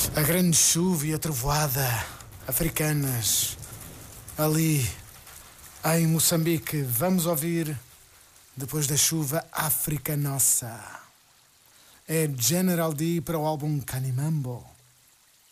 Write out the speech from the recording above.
A grande chuva e a trovoada africanas. Ali, em Moçambique, vamos ouvir Depois da Chuva, África Nossa. É General D para o álbum Canimambo.